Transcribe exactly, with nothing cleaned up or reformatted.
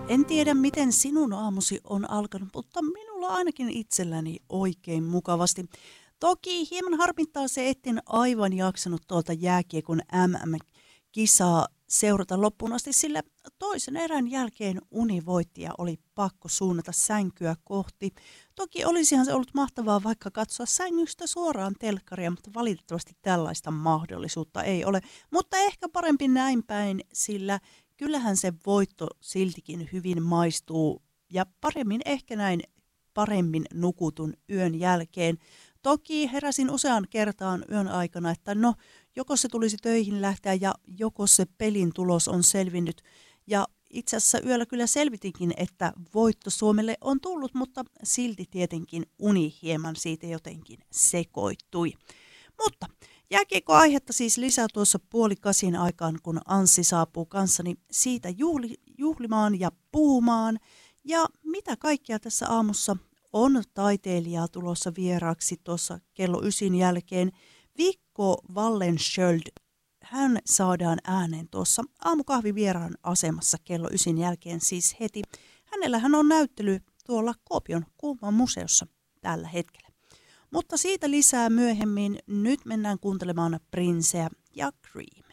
En tiedä, miten sinun aamusi on alkanut, mutta minulla ainakin itselläni oikein mukavasti. Toki hieman harmittaa se, etten aivan jaksanut tuolta jääkiekon M M-kisaa seurata loppuun asti, sillä toisen erän jälkeen uni voitti ja oli pakko suunnata sänkyä kohti. Toki olisihan se ollut mahtavaa vaikka katsoa sängystä suoraan telkkaria, mutta valitettavasti tällaista mahdollisuutta ei ole. Mutta ehkä parempi näin päin, sillä kyllähän se voitto siltikin hyvin maistuu ja paremmin ehkä näin paremmin nukutun yön jälkeen. Toki heräsin usean kertaan yön aikana, että no, joko se tulisi töihin lähteä ja joko se pelin tulos on selvinnyt. Ja itse asiassa yöllä kyllä selvitinkin, että voitto Suomelle on tullut, mutta silti tietenkin uni hieman siitä jotenkin sekoittui. Mutta jääkiekko-aihetta siis lisää tuossa puoli kasin aikaan, kun Anssi saapuu kanssani siitä juhli, juhlimaan ja puhumaan. Ja mitä kaikkea tässä aamussa on taiteilijaa tulossa vieraaksi tuossa kello ysin jälkeen. Vikko Wallenskjöld, hän saadaan ääneen tuossa aamukahvivieraan asemassa kello ysin jälkeen siis heti. Hänellähän on näyttely tuolla Kuopion Kuuman museossa tällä hetkellä. Mutta siitä lisää myöhemmin. Nyt mennään kuuntelemaan Princeä ja Cream.